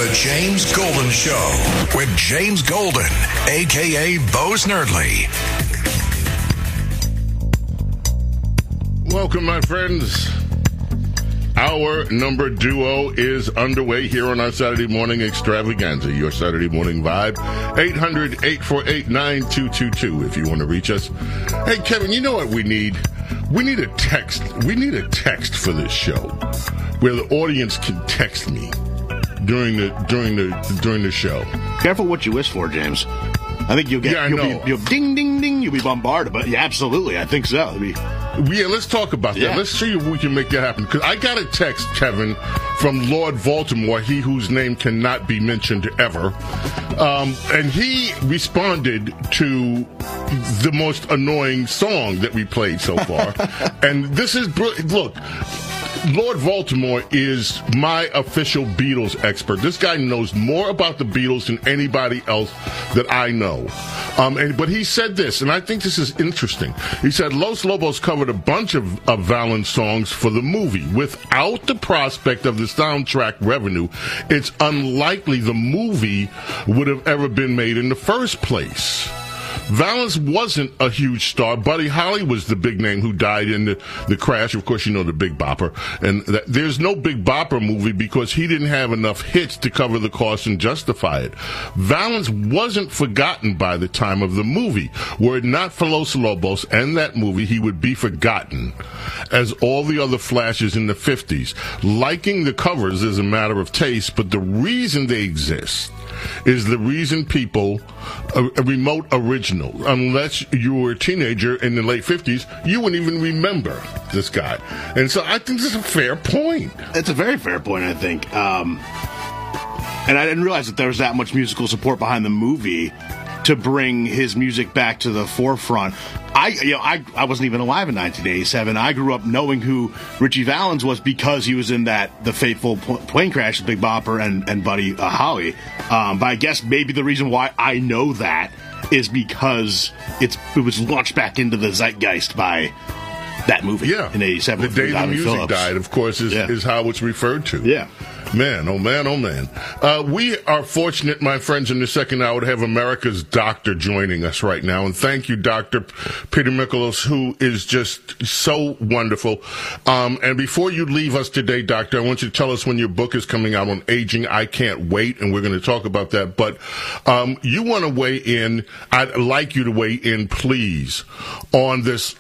The James Golden Show with James Golden, a.k.a. Bo Snerdley. Welcome, my friends. Our number duo is underway here on our Saturday morning extravaganza, your Saturday morning vibe. 800-848-9222 if you want to reach us. Hey, Kevin, you know what we need? We need a text. We need a text for this show where the audience can text me during the show. Careful what you wish for, James. I think you'll get you'll ding ding ding. You'll be bombarded, but yeah, absolutely, I think so. Yeah, let's talk about that. Let's see if we can make that happen. Because I got a text, Kevin, from Lord Baltimore, he whose name cannot be mentioned ever, and he responded to the most annoying song that we played so far. And this is look. Lord Baltimore is my official Beatles expert. This guy knows more about the Beatles than anybody else that I know. But he said this, and I think this is interesting. He said, Los Lobos covered a bunch of Valens songs for the movie. Without the prospect of the soundtrack revenue, it's unlikely the movie would have ever been made in the first place. Valens wasn't a huge star. Buddy Holly was the big name who died in the crash. Of course, you know the Big Bopper. And there's no Big Bopper movie because he didn't have enough hits to cover the cost and justify it. Valens wasn't forgotten by the time of the movie. Were it not for Los Lobos and that movie, he would be forgotten as all the other flashes in the 50s. Liking the covers is a matter of taste, but the reason they exist is the reason people, a remote original. Unless you were a teenager in the late 50s, you wouldn't even remember this guy. And so I think this is a fair point. It's a very fair point, I think. And I didn't realize that there was that much musical support behind the movie to bring his music back to the forefront. I wasn't even alive in 1987. I grew up knowing who Ritchie Valens was because he was in the fateful plane crash with Big Bopper and Buddy Holly. But I guess maybe the reason why I know that is because it was launched back into the zeitgeist by that movie in 87. The day the music died, of course, is how it's referred to. Yeah. Man, oh man, oh man. We are fortunate, my friends, in the second hour to have America's doctor joining us right now. And thank you, Dr. Peter Mikolos, who is just so wonderful. And before you leave us today, Doctor, I want you to tell us when your book is coming out on aging. I can't wait, and we're going to talk about that. But you want to weigh in. I'd like you to weigh in, please, on this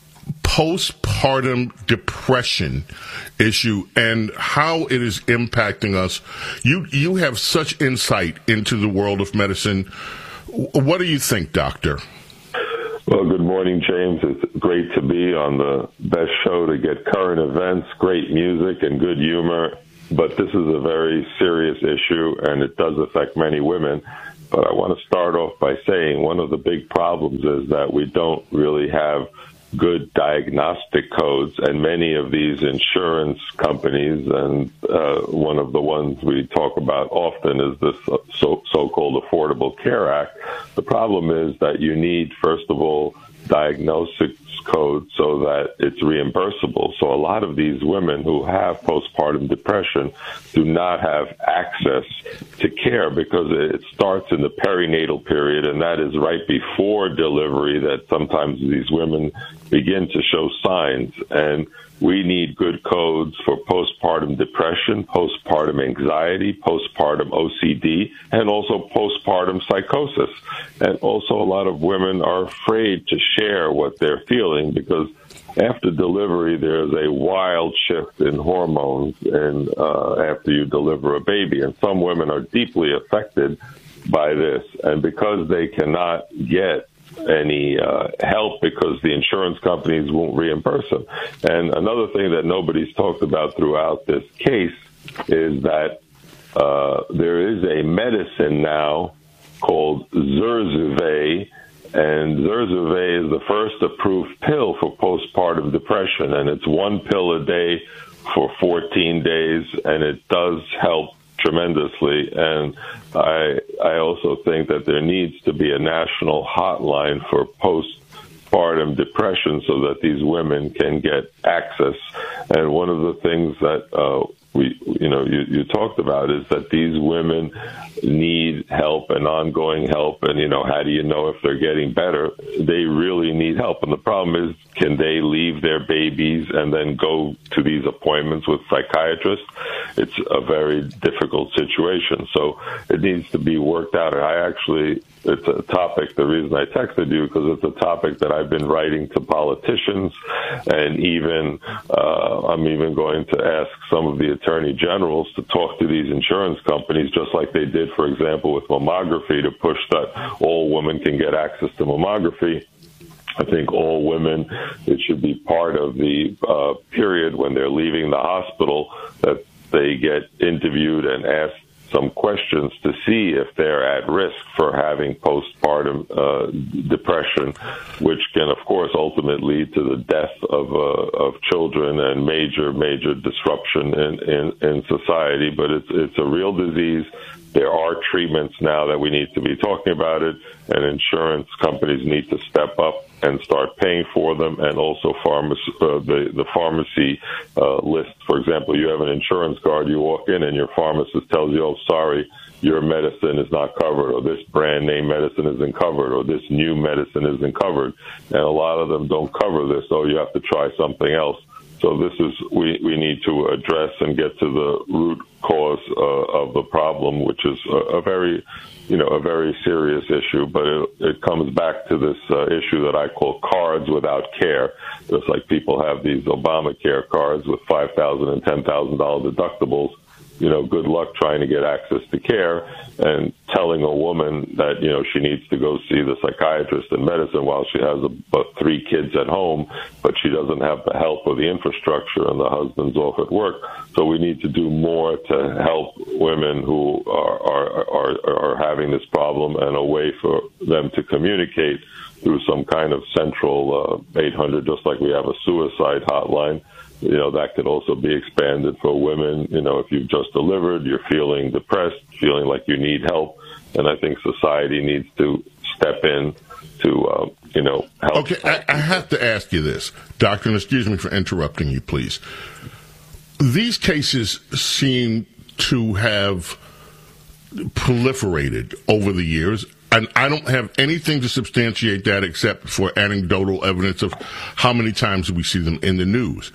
postpartum depression issue and how it is impacting us. You have such insight into the world of medicine. What do you think, Doctor? Well, good morning, James. It's great to be on the best show to get current events, great music, and good humor. But this is a very serious issue, and it does affect many women. But I want to start off by saying one of the big problems is that we don't really have good diagnostic codes, and many of these insurance companies, and one of the ones we talk about often is this so-called Affordable Care Act. The problem is that you need, first of all, diagnosis code so that it's reimbursable. So a lot of these women who have postpartum depression do not have access to care because it starts in the perinatal period, and that is right before delivery that sometimes these women begin to show signs. And we need good codes for postpartum depression, postpartum anxiety, postpartum OCD, and also postpartum psychosis. And also a lot of women are afraid to share what they're feeling because after delivery, there's a wild shift in hormones and after you deliver a baby. And some women are deeply affected by this. And because they cannot get any help because the insurance companies won't reimburse them. And another thing that nobody's talked about throughout this case is that there is a medicine now called Zurzuvae, and Zurzuvae is the first approved pill for postpartum depression, and it's one pill a day for 14 days, and it does help tremendously. And I also think that there needs to be a national hotline for postpartum depression so that these women can get access. And one of the things that you talked about, is that these women need help and ongoing help. And, how do you know if they're getting better? They really need help. And the problem is, can they leave their babies and then go to these appointments with psychiatrists? It's a very difficult situation. So it needs to be worked out. And it's a topic, the reason I texted you, because it's a topic that I've been writing to politicians, and even I'm even going to ask some of the attorney generals to talk to these insurance companies, just like they did, for example, with mammography, to push that all women can get access to mammography. I think all women, it should be part of the period when they're leaving the hospital, that they get interviewed and asked some questions to see if they're at risk for having postpartum depression, which can, of course, ultimately lead to the death of children and major disruption in society. But it's a real disease. There are treatments now that we need to be talking about it, and insurance companies need to step up and start paying for them, and also the pharmacy list. For example, you have an insurance card, you walk in and your pharmacist tells you, oh, sorry, your medicine is not covered, or this brand name medicine isn't covered, or this new medicine isn't covered. And a lot of them don't cover this, so you have to try something else. So this is, we need to address and get to the root cause of the problem, which is a very serious issue. But it comes back to this issue that I call cards without care. Just like people have these Obamacare cards with $5,000 and $10,000 deductibles. Good luck trying to get access to care, and telling a woman that, she needs to go see the psychiatrist in medicine while she has about 3 kids at home, but she doesn't have the help or the infrastructure, and the husband's off at work. So we need to do more to help women who are having this problem, and a way for them to communicate through some kind of central 800, just like we have a suicide hotline. That could also be expanded for women. If you've just delivered, you're feeling depressed, feeling like you need help. And I think society needs to step in to, help. Okay, I have to ask you this, Doctor, and excuse me for interrupting you, please. These cases seem to have proliferated over the years. And I don't have anything to substantiate that except for anecdotal evidence of how many times we see them in the news.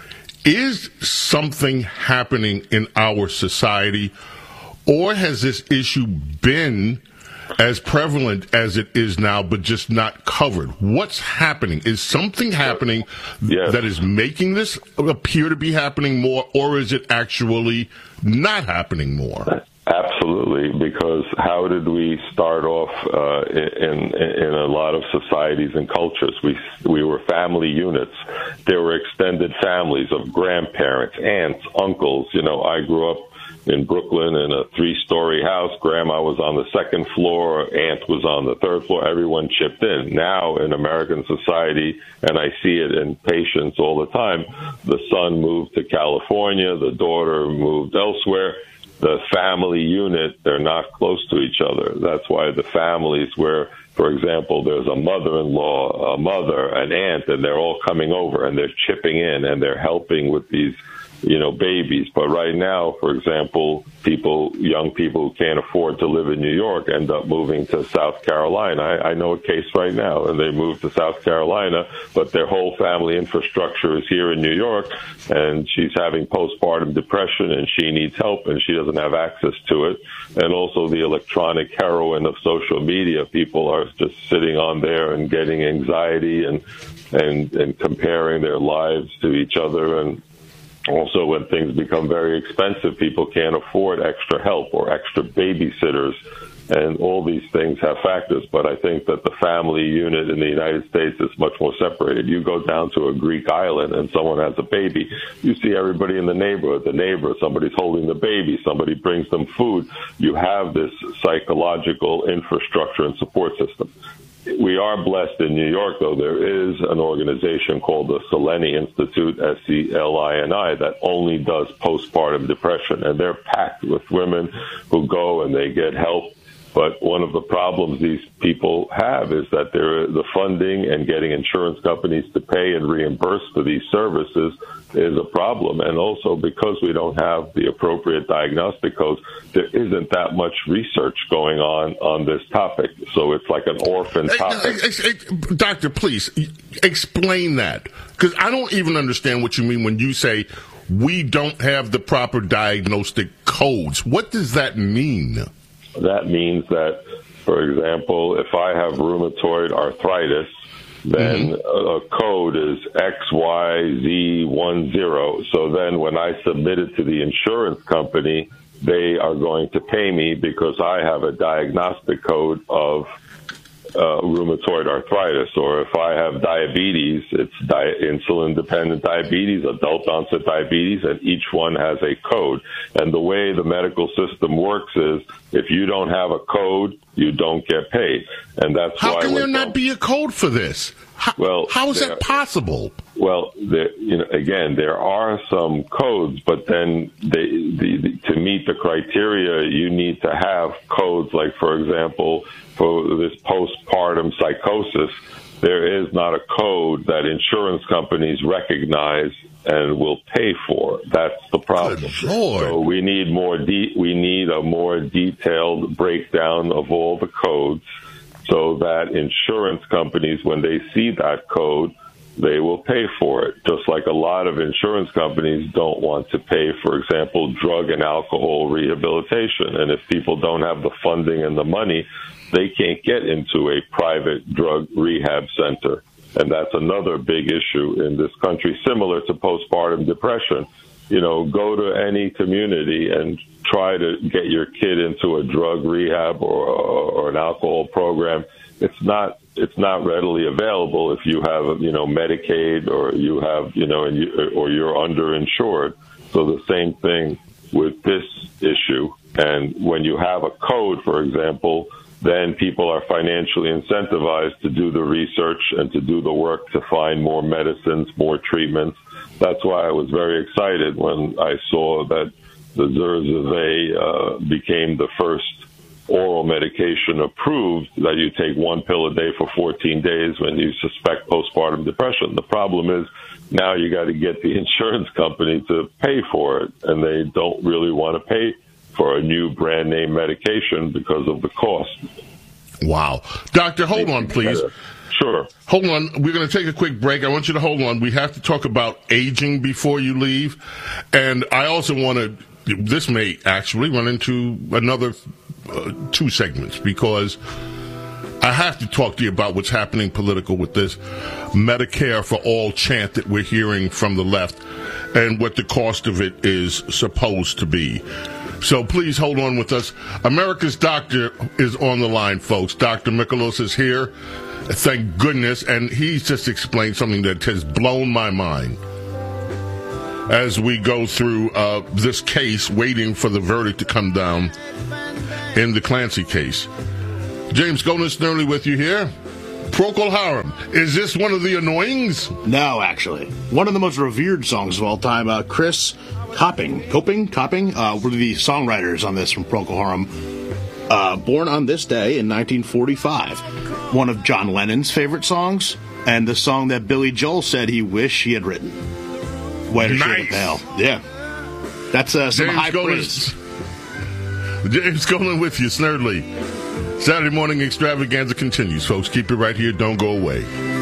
Is something happening in our society, or has this issue been as prevalent as it is now, but just not covered? What's happening? Is something happening that is making this appear to be happening more, or is it actually not happening more? Absolutely, because how did we start off in a lot of societies and cultures? We were family units. There were extended families of grandparents, aunts, uncles. I grew up in Brooklyn in a 3-story house. Grandma was on the 2nd floor, aunt was on the 3rd floor. Everyone chipped in. Now in American society, and I see it in patients all the time, the son moved to California, the daughter moved elsewhere. The family unit, they're not close to each other. That's why the families where, for example, there's a mother-in-law, a mother, an aunt, and they're all coming over and they're chipping in and they're helping with these, babies. But right now, for example, young people who can't afford to live in New York end up moving to South Carolina. I know a case right now, and they moved to South Carolina, but their whole family infrastructure is here in New York, and she's having postpartum depression, and she needs help, and she doesn't have access to it. And also the electronic heroin of social media. People are just sitting on there and getting anxiety and comparing their lives to each other. And also, when things become very expensive, people can't afford extra help or extra babysitters, and all these things have factors. But I think that the family unit in the United States is much more separated. You go down to a Greek island and someone has a baby, you see everybody in the neighborhood, somebody's holding the baby, somebody brings them food. You have this psychological infrastructure and support system. We are blessed in New York, though. There is an organization called the Seleni Institute, SELINI, that only does postpartum depression, and they're packed with women who go and they get help. But one of the problems these people have is that the funding and getting insurance companies to pay and reimburse for these services is a problem. And also because we don't have the appropriate diagnostic codes, there isn't that much research going on this topic. So it's like an orphan topic. Doctor, please explain that, because I don't even understand what you mean when you say we don't have the proper diagnostic codes. What does that mean? That means that, for example, if I have rheumatoid arthritis, then a code is XYZ10. So then when I submit it to the insurance company, they are going to pay me because I have a diagnostic code of rheumatoid arthritis. Or if I have diabetes, it's insulin-dependent diabetes, adult-onset diabetes, and each one has a code. And the way the medical system works is if you don't have a code, you don't get paid. And that's why... How can there not be a code for this? How is that possible? Well, again, there are some codes, but then to meet the criteria, you need to have codes. Like, for example, for this postpartum psychosis, there is not a code that insurance companies recognize and will pay for. That's the problem. Good Lord. So we need a more detailed breakdown of all the codes, so that insurance companies, when they see that code, they will pay for it. Just like a lot of insurance companies don't want to pay, for example, drug and alcohol rehabilitation. And if people don't have the funding and the money, they can't get into a private drug rehab center. And that's another big issue in this country, similar to postpartum depression. Go to any community and try to get your kid into a drug rehab or an alcohol program. It's not readily available if you have, Medicaid or you have, or you're underinsured. So the same thing with this issue. And when you have a code, for example, then people are financially incentivized to do the research and to do the work to find more medicines, more treatments. That's why I was very excited when I saw that the Zurzuvae became the first oral medication approved, that you take one pill a day for 14 days when you suspect postpartum depression. The problem is now you got to get the insurance company to pay for it, and they don't really want to pay for a new brand name medication because of the cost. Wow. Doctor, hold on, please. Sure. Hold on. We're going to take a quick break. I want you to hold on. We have to talk about aging before you leave. And I also want to, this may actually run into another 2 segments, because I have to talk to you about what's happening political with this Medicare for all chant that we're hearing from the left and what the cost of it is supposed to be. So please hold on with us. America's Doctor is on the line, folks. Dr. Michalos is here. Thank goodness. And he's just explained something that has blown my mind as we go through this case, waiting for the verdict to come down in the Clancy case. James Golden Snerdly with you here. Procol Harum. Is this one of the annoyings? No, actually. One of the most revered songs of all time. Chris Coping, were the songwriters on this from Procol Harum. Born on this day in 1945. One of John Lennon's favorite songs, and the song that Billy Joel said he wished he had written. Nice. Yeah. That's some high praise. James Golden with you, Snerdly. Saturday morning extravaganza continues, folks. Keep it right here. Don't go away.